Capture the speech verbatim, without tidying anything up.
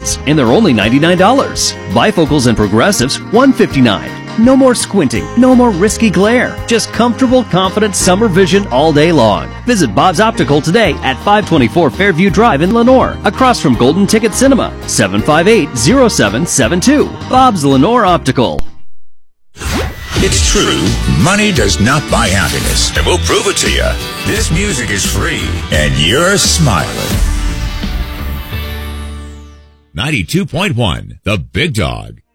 lenses, and they're only ninety-nine dollars. Bifocals and progressives, one hundred fifty-nine dollars. No more squinting, no more risky glare. Just comfortable, confident summer vision all day long. Visit Bob's Optical today at five twenty-four Fairview Drive in Lenore, across from Golden Ticket Cinema, seven five eight, zero seven seven two. Bob's Lenore Optical. It's true, money does not buy happiness, and we'll prove it to you. This music is free, and you're smiling. ninety-two point one, The Big Dog.